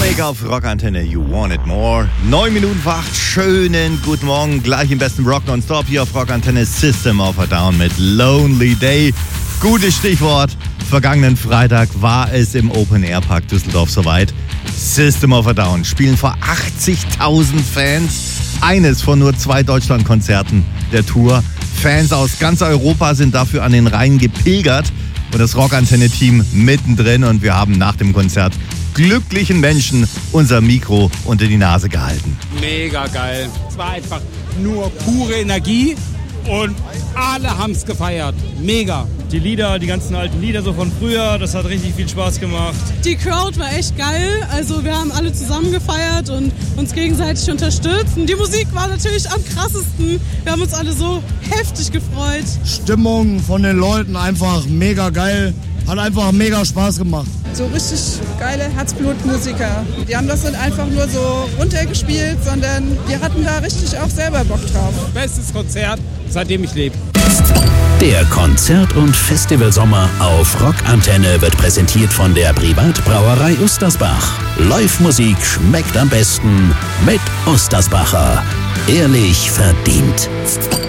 Atomic auf Rockantenne, you want it more. 9 Minuten vor 8, schönen guten Morgen. Gleich im besten Rock nonstop hier auf Rockantenne, System of a Down mit Lonely Day. Gutes Stichwort. Vergangenen Freitag war es im Open-Air-Park Düsseldorf soweit. System of a Down spielen vor 80.000 Fans. Eines von nur 2 Deutschlandkonzerten der Tour. Fans aus ganz Europa sind dafür an den Rhein gepilgert. Und das Rockantenne-Team mittendrin. Und wir haben nach dem Konzert glücklichen Menschen unser Mikro unter die Nase gehalten. Mega geil. Es war einfach nur pure Energie und alle haben es gefeiert. Mega. Die Lieder, die ganzen alten Lieder so von früher, das hat richtig viel Spaß gemacht. Die Crowd war echt geil, also wir haben alle zusammen gefeiert und uns gegenseitig unterstützt. Und die Musik war natürlich am krassesten. Wir haben uns alle so heftig gefreut. Stimmung von den Leuten einfach mega geil. Hat einfach mega Spaß gemacht. So richtig geile Herzblutmusiker. Die haben das nicht einfach nur so runtergespielt, sondern die hatten da richtig auch selber Bock drauf. Bestes Konzert, seitdem ich lebe. Der Konzert- und Festivalsommer auf Rockantenne wird präsentiert von der Privatbrauerei Ustersbach. Live-Musik schmeckt am besten mit Ustersbacher. Ehrlich verdient.